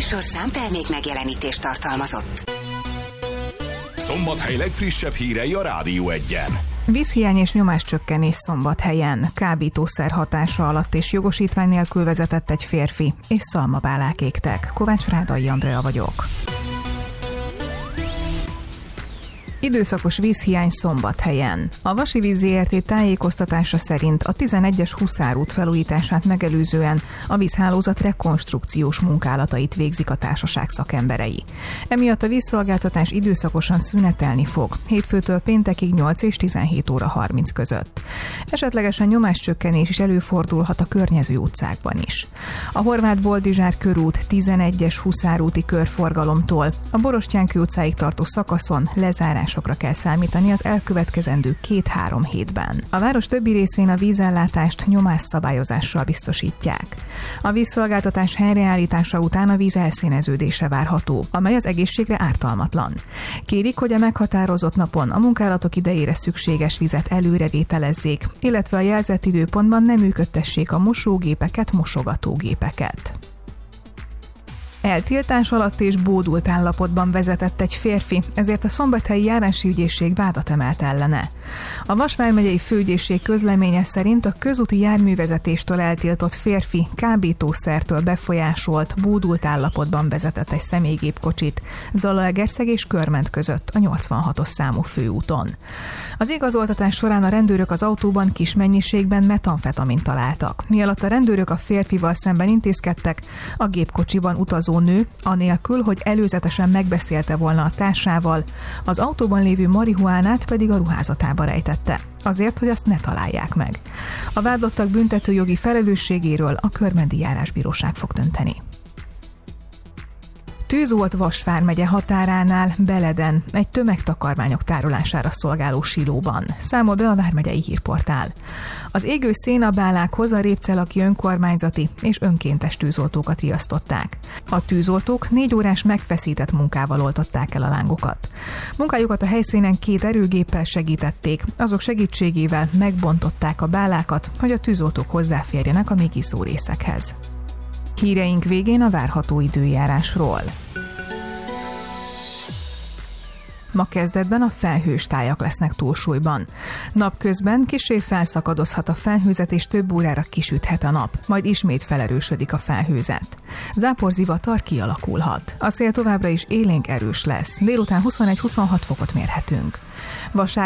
műsor számtermék megjelenítést tartalmazott. Szombathely legfrissebb hírei a Rádió 1-en. Vízhiány és nyomáscsökkenés Szombathelyen. Kábítószer hatása alatt és jogosítvány nélkül vezetett egy férfi, és szalmabálák égtek. Kovács Rádai Andrea vagyok. Időszakos vízhiány Szombathelyen. A Vasi Víz Zrt. Tájékoztatása szerint a 11-es Huszárút felújítását megelőzően a vízhálózat rekonstrukciós munkálatait végzik a társaság szakemberei. Emiatt a vízszolgáltatás időszakosan szünetelni fog, hétfőtől péntekig 8 és 17 óra 30 között. Esetlegesen nyomáscsökkenés is előfordulhat a környező utcákban is. A Horváth Boldizsár körút 11-es Huszárúti körforgalomtól a Borostyánkő utcáig tartó szakaszon lezárásokra kell számítani az elkövetkezendő 2-3 hétben. A város többi részén a vízellátást nyomásszabályozással biztosítják. A vízszolgáltatás helyreállítása után a víz elszíneződése várható, amely az egészségre ártalmatlan. Kérik, hogy a meghatározott napon a munkálatok idejére szükséges vizet előrevételezzék, illetve a jelzett időpontban nem működtessék a mosógépeket, mosogatógépeket. Eltiltás alatt és bódult állapotban vezetett egy férfi, ezért a Szombathelyi Járási Ügyészség vádat emelt ellene. A Vas vármegyei főügyészség közleménye szerint a közúti járművezetéstől eltiltott férfi kábítószertől befolyásolt, bódult állapotban vezetett egy személygépkocsit Zalaegerszeg és Körment között a 86-os számú főúton. Az igazoltatás során a rendőrök az autóban kis mennyiségben metamfetamint találtak. Mialatt a rendőrök a férfival szemben intézkedtek, a gépkocsiban utazó nő, anélkül, hogy előzetesen megbeszélte volna a társával, az autóban lévő marihuánát pedig a ruházatába rejtette, azért, hogy azt ne találják meg. A vádlottak büntetőjogi felelősségéről a Körmendi Járásbíróság fog dönteni. Tűz volt Vas vármegye határánál, Beleden, egy tömegtakarmányok tárolására szolgáló silóban, számol be a Vármegyei Hírportál. Az égő szénabálákhoz a Répcelaki önkormányzati és önkéntes tűzoltókat riasztották. A tűzoltók 4 órás megfeszített munkával oltották el a lángokat. Munkájukat a helyszínen 2 erőgéppel segítették, azok segítségével megbontották a bálákat, hogy a tűzoltók hozzáférjenek a még izzó részekhez. Híreink végén a várható időjárásról. Ma kezdetben a felhős tájak lesznek túlsúlyban. Napközben kissé felszakadozhat a felhőzet, és több órára kisüthet a nap, majd ismét felerősödik a felhőzet. Záporzivatar kialakulhat. A szél továbbra is élénk erős lesz, délután 21-26 fokot mérhetünk.